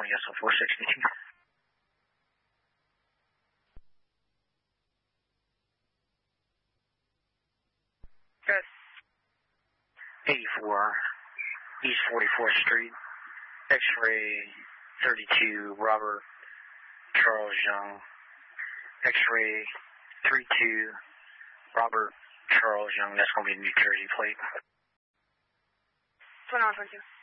California, so 462. Good. 84 East 44th Street, X-ray 32, Robert Charles Young, X-ray 32, Robert Charles Young, that's going to be a New Jersey plate. 2122.